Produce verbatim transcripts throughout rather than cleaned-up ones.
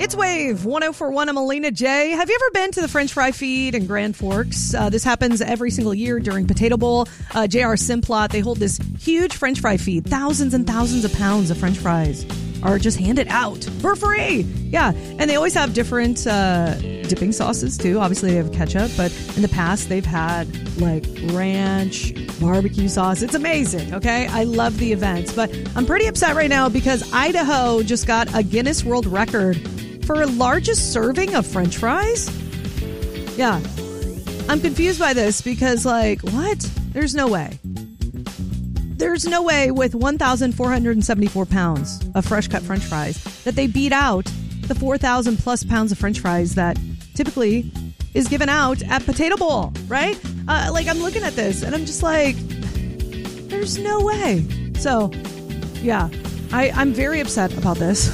It's Wave one oh four point one. I'm Alina J. Have you ever been to the French Fry Feed in Grand Forks? Uh, this happens every single year during Potato Bowl. Uh, J R Simplot, they hold this huge French Fry Feed. Thousands and thousands of pounds of French fries are just handed out for free. Yeah, and they always have different uh, dipping sauces, too. Obviously, they have ketchup, but in the past, they've had, like, ranch, barbecue sauce. It's amazing, okay? I love the events, but I'm pretty upset right now because Idaho just got a Guinness World Record for largest serving of French fries. Yeah, I'm confused by this because, like, what? There's no way. There's no way with one thousand four hundred seventy-four pounds of fresh cut French fries that they beat out the four thousand plus pounds of French fries that typically is given out at Potato Bowl, right? Uh, like, I'm looking at this and I'm just like, there's no way. So, yeah, I, I'm very upset about this.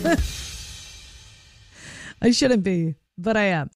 I shouldn't be, but I am.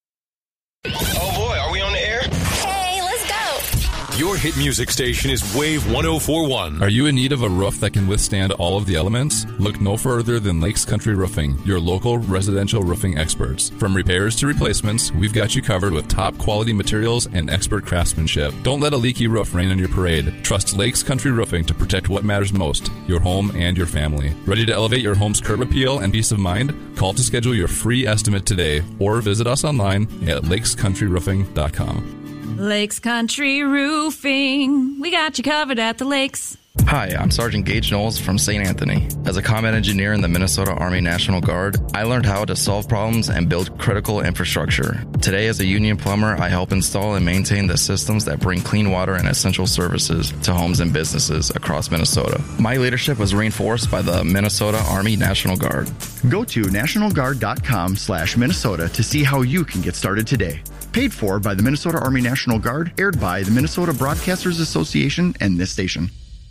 Oh boy, are we on the air? Hey, let's go. Your hit music station is Wave one oh four point one. Are you in need of a roof that can withstand all of the elements? Look no further than Lakes Country Roofing, your local residential roofing experts. From repairs to replacements, we've got you covered with top quality materials and expert craftsmanship. Don't let a leaky roof rain on your parade. Trust Lakes Country Roofing to protect what matters most, your home and your family. Ready to elevate your home's curb appeal and peace of mind? Call to schedule your free estimate today or visit us online at lakes country roofing dot com. Lakes Country Roofing. We got you covered at the lakes. Hi, I'm Sergeant Gage Knowles from Saint Anthony. As a combat engineer in the Minnesota Army National Guard, I learned how to solve problems and build critical infrastructure. Today, as a union plumber, I help install and maintain the systems that bring clean water and essential services to homes and businesses across Minnesota. My leadership was reinforced by the Minnesota Army National Guard. Go to national guard dot com slash Minnesota to see how you can get started today. Paid for by the Minnesota Army National Guard, aired by the Minnesota Broadcasters Association and this station.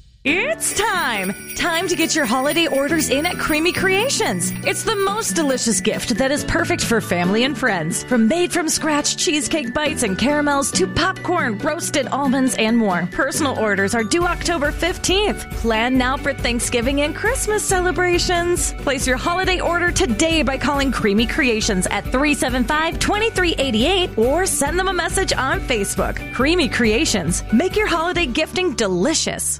It's time! Time to get your holiday orders in at Creamy Creations. It's the most delicious gift that is perfect for family and friends. From made-from-scratch cheesecake bites and caramels to popcorn, roasted almonds, and more. Personal orders are due October fifteenth. Plan now for Thanksgiving and Christmas celebrations. Place your holiday order today by calling Creamy Creations at three seven five, two three eight eight or send them a message on Facebook. Creamy Creations. Make your holiday gifting delicious.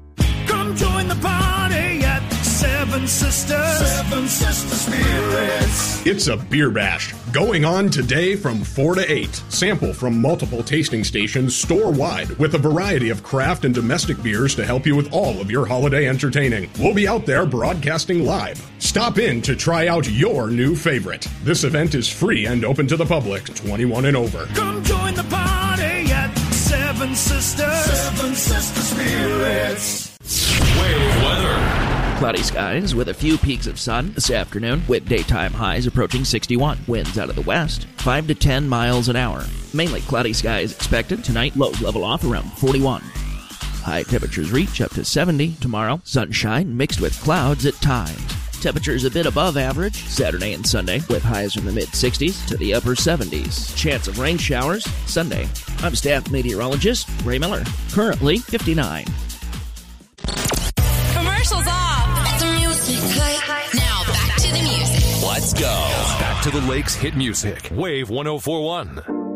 Come join the party at Seven Sisters. Seven Sister Spirits. It's a beer bash going on today from four to eight. Sample from multiple tasting stations store-wide with a variety of craft and domestic beers to help you with all of your holiday entertaining. We'll be out there broadcasting live. Stop in to try out your new favorite. This event is free and open to the public, twenty-one and over. Come join the party at Seven Sisters. Seven Sister Spirits. Wave weather. Cloudy skies with a few peaks of sun this afternoon, with daytime highs approaching sixty-one. Winds out of the west, five to ten miles an hour. Mainly cloudy skies expected tonight. Lows level off around forty-one. High temperatures reach up to seventy tomorrow. Sunshine mixed with clouds at times. Temperatures a bit above average Saturday and Sunday, with highs from the mid-sixties to the upper seventies. Chance of rain showers Sunday. I'm staff meteorologist Ray Miller. Currently fifty-nine. Commercials off. Let the music play. Now back to the music. Let's go. Back to the Lakes hit music. Wave one oh four point one.